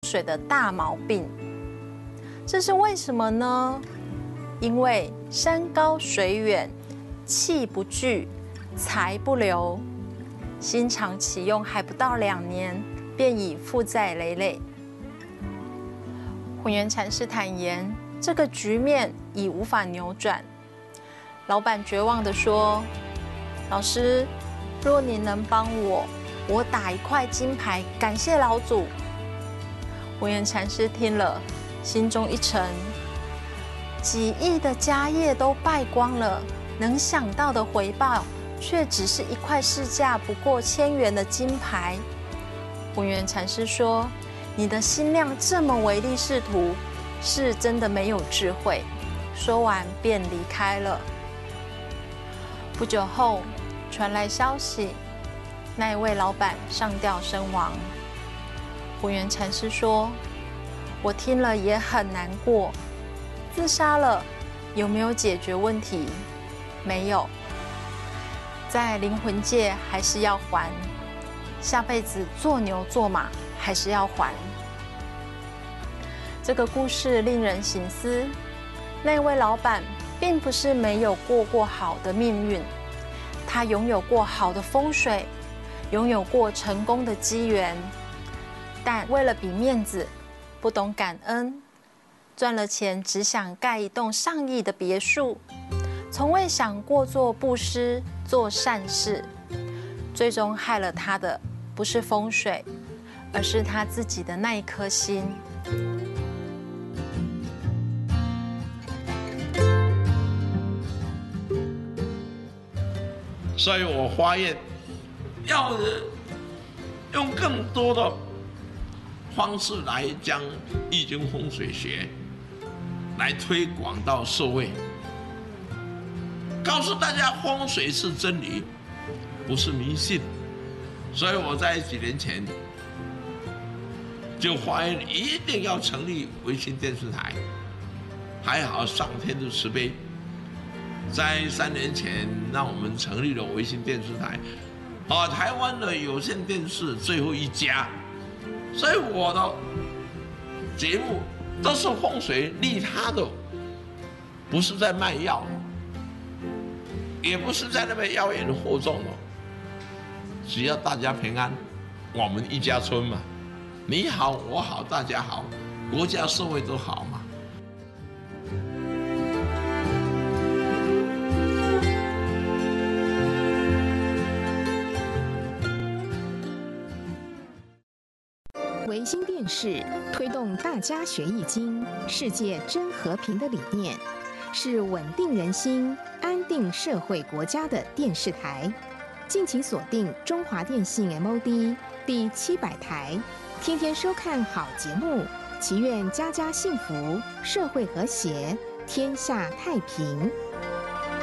水的大毛病。这是为什么呢？因为山高水远，气不聚，财不流，新厂启用还不到2年，便已负债累累。混元禅师坦言，这个局面已无法扭转。老板绝望地说：“老师，若你能帮我，我打1块金牌，感谢老祖。”混元禅师听了，心中一沉，几亿的家业都败光了，能想到的回报却只是1块市价不过1000元的金牌。混元禅师说：“你的心量这么唯利是图，是真的没有智慧。”说完便离开了。不久后传来消息，那一位老板上吊身亡。混元禅师说：“我听了也很难过，自杀了，有没有解决问题？没有，在灵魂界还是要还，下辈子做牛做马还是要还。”这个故事令人省思，那位老板并不是没有过好的命运，他拥有过好的风水，拥有过成功的机缘，但为了比面子，不懂感恩，赚了钱只想盖一栋上亿的别墅，从未想过做布施、做善事，最终害了他的不是风水，而是他自己的那一颗心。 所以我发现，要用更多的方式来将易经风水学来推广到社会，告诉大家风水是真理，不是迷信。所以我在几年前就发现一定要成立卫星电视台，还好上天的慈悲，在3年前让我们成立了卫星电视台，台湾的有线电视最后一家，所以我的节目都是风水利他的，不是在卖药，也不是在那边妖言惑众的，只要大家平安，我们一家村嘛，你好我好大家好，国家社会都好嘛。 维新电视推动大家学易经、世界真和平的理念，是稳定人心、安定社会国家的电视台。敬请锁定中华电信 MOD 第700台，天天收看好节目，祈愿家家幸福，社会和谐，天下太平。